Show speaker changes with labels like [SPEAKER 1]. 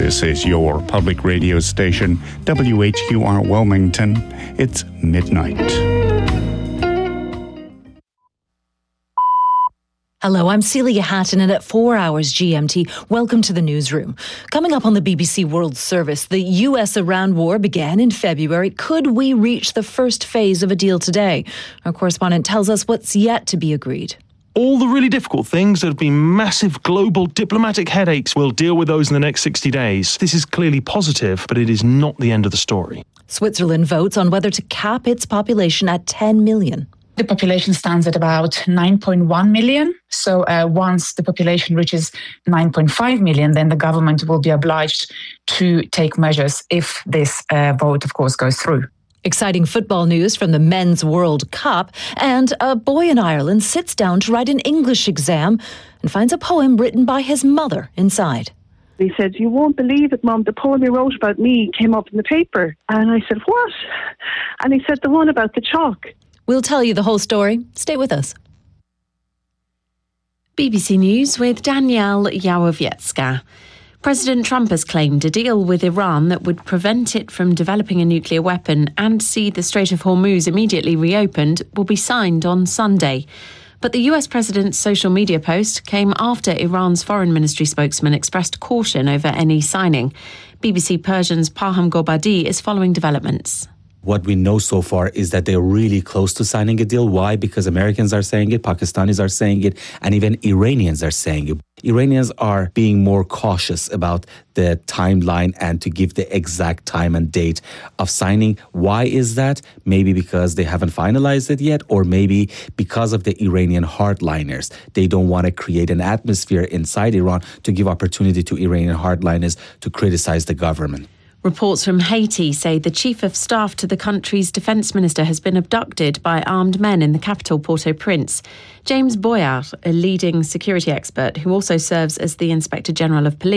[SPEAKER 1] This is your public radio station, WHQR Wilmington. It's midnight.
[SPEAKER 2] Hello, I'm Celia Hatton, and at 4 hours GMT, welcome to the newsroom. Coming up on the BBC World Service, the US-Iran war began in February. Could we reach the first phase of a deal today? Our correspondent tells us what's yet to be agreed.
[SPEAKER 3] All the really difficult things that have been massive global diplomatic headaches, we'll deal with those in the next 60 days. This is clearly positive, but it is not the end of the story.
[SPEAKER 2] Switzerland votes on whether to cap its population at 10 million.
[SPEAKER 4] The population stands at about 9.1 million. So once the population reaches 9.5 million, then the government will be obliged to take measures if this vote, of course, goes through.
[SPEAKER 2] Exciting football news from the Men's World Cup. And a boy in Ireland sits down to write an English exam and finds a poem written by his mother inside.
[SPEAKER 5] He said, "You won't believe it, Mum, the poem you wrote about me came up in the paper." And I said, "What?" And he said, "The one about the chalk."
[SPEAKER 2] We'll tell you the whole story. Stay with us.
[SPEAKER 6] BBC News with Danielle Yawowiecka. President Trump has claimed a deal with Iran that would prevent it from developing a nuclear weapon and see the Strait of Hormuz immediately reopened will be signed on Sunday. But the US president's social media post came after Iran's foreign ministry spokesman expressed caution over any signing. BBC Persian's Paham Gobadi is following developments.
[SPEAKER 7] What we know so far is that they're really close to signing a deal. Why? Because Americans are saying it, Pakistanis are saying it, and even Iranians are saying it. Iranians are being more cautious about the timeline and to give the exact time and date of signing. Why is that? Maybe because they haven't finalized it yet, or maybe because of the Iranian hardliners. They don't want to create an atmosphere inside Iran to give opportunity to Iranian hardliners to criticize the government.
[SPEAKER 6] Reports from Haiti say the chief of staff to the country's defence minister has been abducted by armed men in the capital, Port-au-Prince. James Boyard, a leading security expert who also serves as the Inspector General of Police,